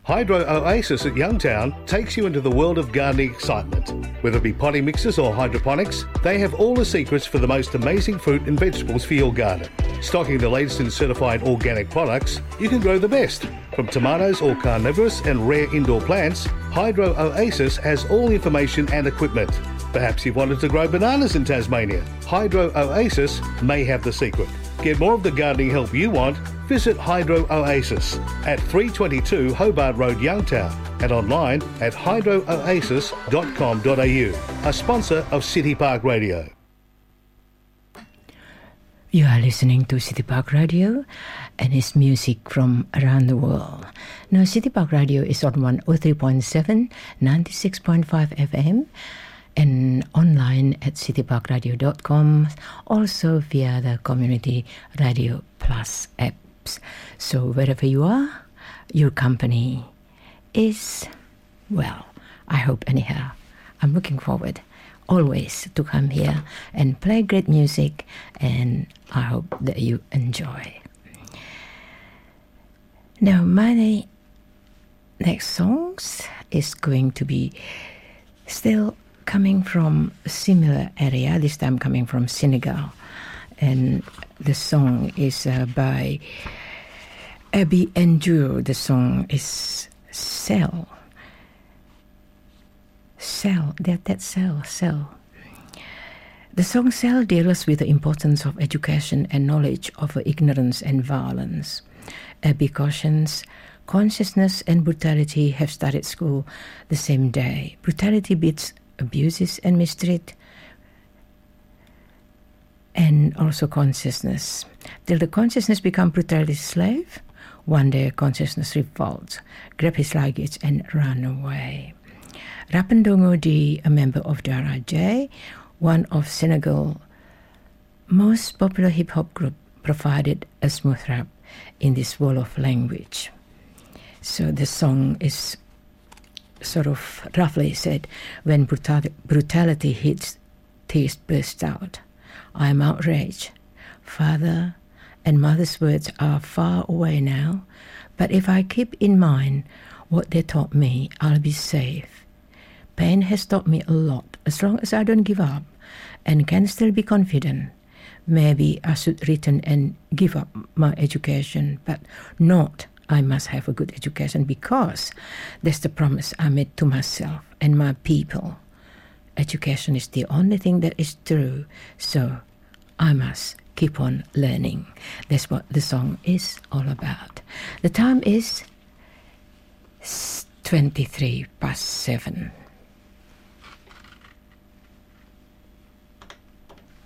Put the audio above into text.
Hydro Oasis at Youngtown takes you into the world of gardening excitement. Whether it be potting mixes or hydroponics, they have all the secrets for the most amazing fruit and vegetables for your garden. Stocking the latest in certified organic products, you can grow the best. From tomatoes or carnivorous and rare indoor plants, Hydro Oasis has all the information and equipment. Perhaps you've wanted to grow bananas in Tasmania. Hydro Oasis may have the secret. Get more of the gardening help you want. Visit Hydro Oasis at 322 Hobart Road, Youngtown, and online at hydrooasis.com.au, a sponsor of City Park Radio. You are listening to City Park Radio, and it's music from around the world. Now, City Park Radio is on 103.7, 96.5 FM, and online at cityparkradio.com, also via the Community Radio Plus apps. So wherever you are, your company is well. I hope anyhow. I'm looking forward always to come here and play great music, and I hope that you enjoy. Now, my next songs is going to be still coming from a similar area, this time coming from Senegal. And the song is by Abby Endure. The song is Cell. Cell. The song Cell deals with the importance of education and knowledge over ignorance and violence. Abby cautions, consciousness and brutality have started school the same day. Brutality beats abuses and mistreat, and also consciousness. Till the consciousness become brutality's slave, one day consciousness revolts, grab his luggage and run away. Rapandongo D, a member of Dara J, one of Senegal's most popular hip-hop group, provided a smooth rap in this wall of language. So the song is sort of roughly said, when brutality hits, tears burst out. I am outraged. Father and mother's words are far away now, but if I keep in mind what they taught me, I'll be safe. Pain has taught me a lot. As long as I don't give up and can still be confident, maybe I should return and give up my education, but not I must have a good education, because that's the promise I made to myself and my people. Education is the only thing that is true, so I must keep on learning. That's what the song is all about. The time is 7:23.